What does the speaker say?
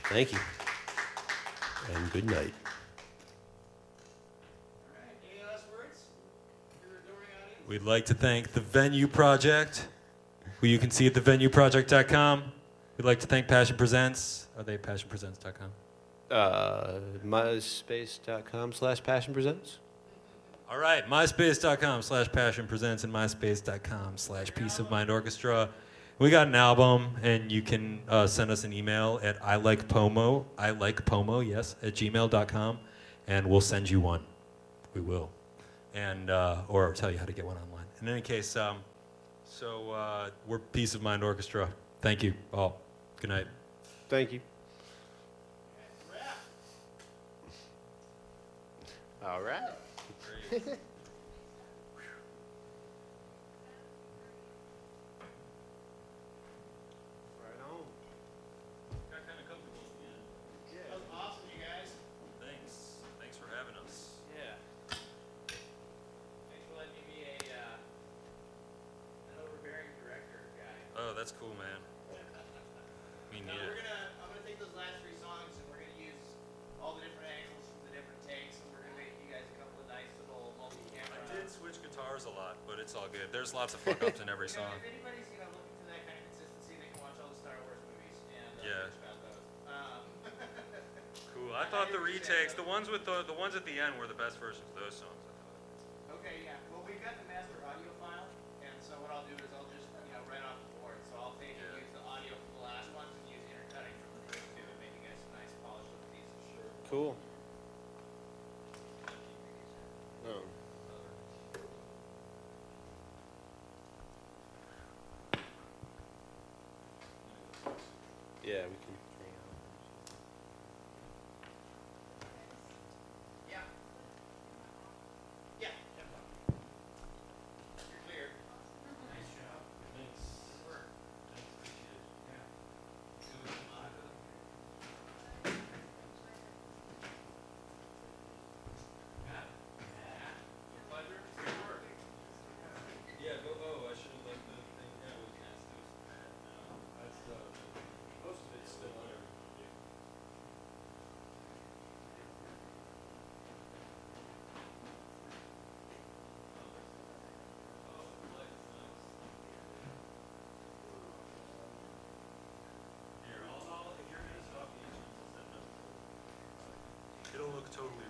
Thank you. And good night. We'd like to thank the Venue Project, who you can see at thevenueproject.com. We'd like to thank Passion Presents. Are they passionpresents.com? MySpace.com/PassionPresents. All right, myspace.com/passionpresents and myspace.com/Peace of Mind Orchestra. We got an album, and you can send us an email at ilikepomo, yes, at gmail.com, and we'll send you one. We will. And or tell you how to get one online. In any case, we're Peace of Mind Orchestra. Thank you all. Good night. Thank you. All right. Great. Right on. Got kind of comfortable at the end. Yeah. That was awesome, you guys. Thanks. Thanks for having us. Yeah. Thanks for letting me be an overbearing director guy. Oh, that's cool, man. We need it. I'm gonna take those last three songs and we're gonna use all the different angles from the different takes, and we're gonna make you guys a couple of nice little multi-camera. I did switch guitars a lot, but it's all good. There's lots of fuck-ups in every song. If anybody's looking for that kind of consistency, they can watch all the Star Wars movies and Yeah. bitch about those. Cool. I thought the retakes, the ones at the end were the best versions of those songs, I thought. Okay, yeah. Well, we've got the master audio file, and so what I'll do is I'll just right off the board. So I'll take and use the audio from the last ones and use intercutting from the first two and make you guys some nice polished little pieces. Sure. Cool. Oh. Yeah, we can. Yeah. Yeah. You're clear. Nice job. Thanks. Good work. Thanks, appreciate it. Yeah. Pleasure. Good work. Yeah, I should have left the thing. Yeah, we can ask those. That's most of it's still on everything. Here, if you're gonna stop the issues, I'll send them. It'll look totally